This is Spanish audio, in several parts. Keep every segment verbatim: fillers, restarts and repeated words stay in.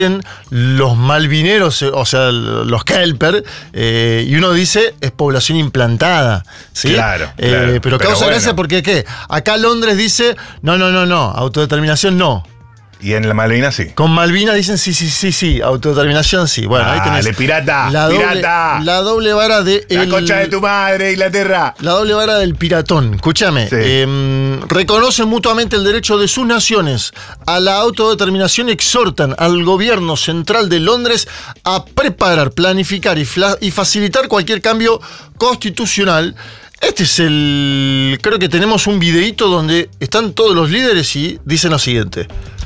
los malvineros, o sea, los kelper, eh, y uno dice, es población implantada, ¿sí? Claro, eh, claro. Pero, Pero causa bueno. gracia porque, ¿qué? Acá Londres dice, no, no, no, no, autodeterminación no. Y en la Malvinas sí. Con Malvinas dicen sí, sí, sí, sí, autodeterminación sí. Bueno, ahí tenés. Dale, pirata, la doble, pirata. La doble vara de La el, concha de tu madre, Inglaterra. La doble vara del piratón. Escúchame. Sí. Eh, reconocen mutuamente el derecho de sus naciones a la autodeterminación y exhortan al gobierno central de Londres a preparar, planificar y, y facilitar cualquier cambio constitucional. Este es el... Creo que tenemos un videíto donde están todos los líderes y dicen lo siguiente.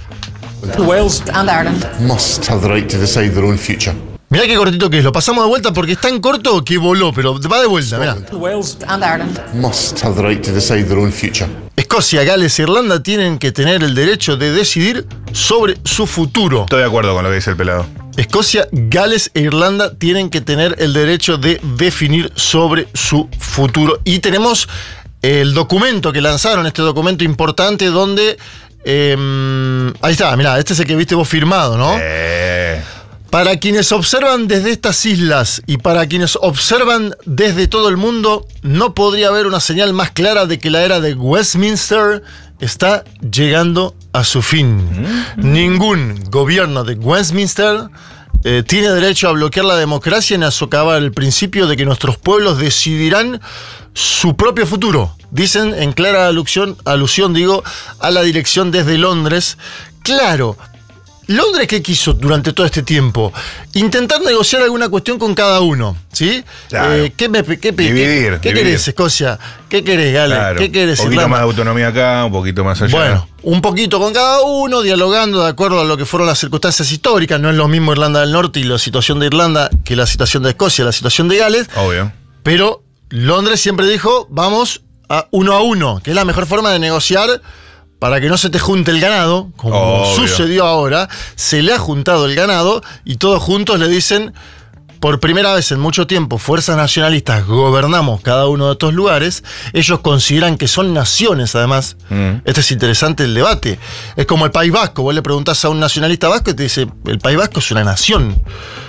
Wales and Ireland must have the right to decide their own future. Mirá qué cortito que es, lo pasamos de vuelta porque es tan corto que voló, pero va de vuelta, mirá. Wales and Ireland Must have the right to decide their own future. Escocia, Gales e Irlanda tienen que tener el derecho de decidir sobre su futuro. Estoy de acuerdo con lo que dice el pelado. Escocia, Gales e Irlanda tienen que tener el derecho de definir sobre su futuro. Y tenemos el documento que lanzaron, este documento importante donde... Eh, ahí está, mirá, este es el que viste vos firmado, ¿no? Eh. Para quienes observan desde estas islas y para quienes observan desde todo el mundo, no podría haber una señal más clara de que la era de Westminster está llegando a su fin. Mm-hmm. Ningún gobierno de Westminster eh, tiene derecho a bloquear la democracia ni a socavar el principio de que nuestros pueblos decidirán su propio futuro. Dicen en clara alusión, alusión digo, a la dirección desde Londres. Claro, ¿Londres qué quiso durante todo este tiempo? Intentar negociar alguna cuestión con cada uno, ¿sí? Claro. Eh, ¿Qué, me, qué, Dividir, qué, ¿qué dividir. querés, Escocia? ¿Qué querés, Gales? Claro. ¿Qué querés, Un poquito Irlanda? más de autonomía acá, un poquito más allá. Bueno, un poquito con cada uno, dialogando de acuerdo a lo que fueron las circunstancias históricas. No es lo mismo Irlanda del Norte y la situación de Irlanda que la situación de Escocia, la situación de Gales. Obvio. Pero Londres siempre dijo, vamos a uno a uno, que es la mejor forma de negociar para que no se te junte el ganado, como Obvio. sucedió ahora. Se le ha juntado el ganado y todos juntos le dicen, por primera vez en mucho tiempo, fuerzas nacionalistas gobernamos cada uno de estos lugares. Ellos consideran que son naciones, además. Mm. Este es interesante el debate. Es como el País Vasco. Vos le preguntás a un nacionalista vasco y te dice, el País Vasco es una nación.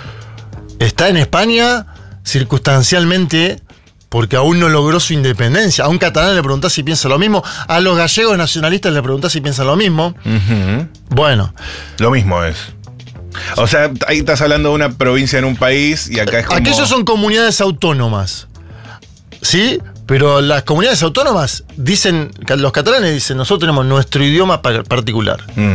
Está en España circunstancialmente porque aún no logró su independencia. A un catalán le preguntás si piensa lo mismo. A los gallegos nacionalistas le preguntás si piensan lo mismo. Uh-huh. Bueno. Lo mismo es. O sea, ahí estás hablando de una provincia en un país y acá es como... Aquellos son comunidades autónomas, ¿sí? Pero las comunidades autónomas dicen, los catalanes dicen, nosotros tenemos nuestro idioma particular. Mm.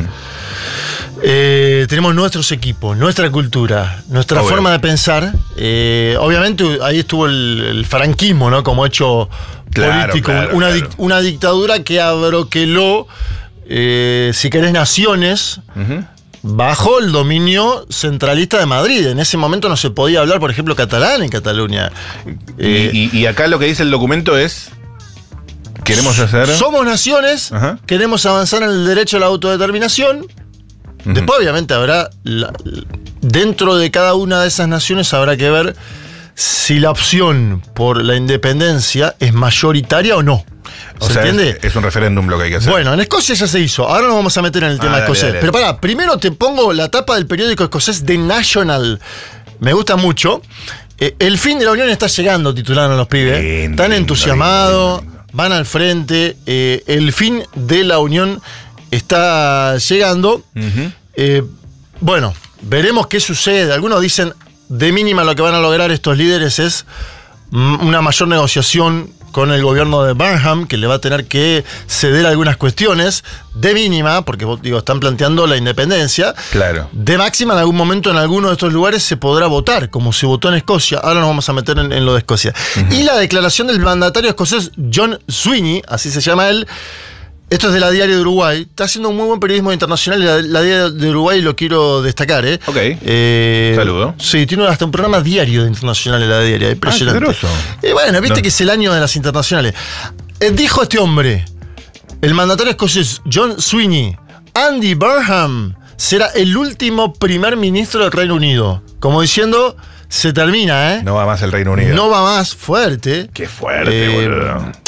Eh, tenemos nuestros equipos, nuestra cultura, nuestra Obvio. forma de pensar. Eh, obviamente ahí estuvo el, el franquismo, ¿no? Como hecho claro, político, claro, una, claro. Dic, una dictadura que abroqueló, eh, si querés, naciones uh-huh. bajo el dominio centralista de Madrid. En ese momento no se podía hablar, por ejemplo, catalán en Cataluña. Eh, y, y, y acá lo que dice el documento es... Queremos hacer... Somos naciones, uh-huh. queremos avanzar en el derecho a la autodeterminación. Uh-huh. Después, obviamente, habrá, la, dentro de cada una de esas naciones habrá que ver si la opción por la independencia es mayoritaria o no. O ¿Se sea, entiende? Es, es un referéndum lo que hay que hacer. Bueno, en Escocia ya se hizo. Ahora nos vamos a meter en el tema ah, escocés. dale, dale. Pero pará, primero te pongo la tapa del periódico escocés The National. Me gusta mucho. Eh, el fin de la Unión está llegando, titularon los pibes. Lindo, Están entusiasmados, lindo, lindo. van al frente. Eh, el fin de la Unión está llegando. Uh-huh. Eh, bueno, veremos qué sucede. Algunos dicen, de mínima lo que van a lograr estos líderes es una mayor negociación con el gobierno de Burnham, que le va a tener que ceder algunas cuestiones. De mínima, porque digo, están planteando la independencia. Claro. De máxima, en algún momento en alguno de estos lugares se podrá votar, como se votó en Escocia. Ahora nos vamos a meter en, en lo de Escocia. Uh-huh. Y la declaración del mandatario escocés John Sweeney, así se llama él. Esto es de la Diario de Uruguay. Está haciendo un muy buen periodismo internacional y la, la Diario de Uruguay lo quiero destacar, ¿eh? Ok. Eh, Saludo. Sí, tiene hasta un programa diario de internacional en la Diario. Impresionante. Ah, y bueno, viste no. que es el año de las internacionales. Eh, dijo este hombre, el mandatario escocés John Sweeney, Andy Burnham será el último primer ministro del Reino Unido. Como diciendo... Se termina, ¿eh? No va más el Reino Unido. No va más, fuerte. Qué fuerte, eh, boludo.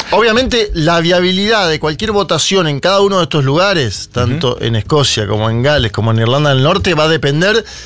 Obviamente, la viabilidad de cualquier votación en cada uno de estos lugares, tanto uh-huh. en Escocia como en Gales, como en Irlanda del Norte, va a depender